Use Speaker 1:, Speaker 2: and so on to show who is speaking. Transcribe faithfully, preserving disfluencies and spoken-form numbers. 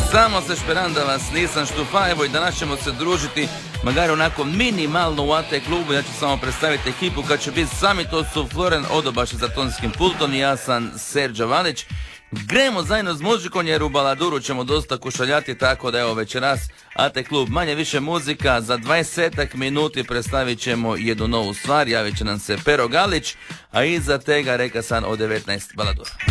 Speaker 1: Samo se šperam da vas nisam štufa, evo i danas ćemo se družiti, magari onako minimalno u A T klubu. Ja ću samo predstaviti ekipu kad će biti sami, to su Floren Odobaš za tonskim pultom i ja sam Serđa Valić. Gremo zajedno s muzikom jer u Baladuru ćemo dosta kušaljati, tako da evo večeras A T klub manje više muzika. Za dvadesetak minuti predstavit ćemo jednu novu stvar, javit će nam se Pero Galić, a iza tega reka sam o devetnaest Baladura.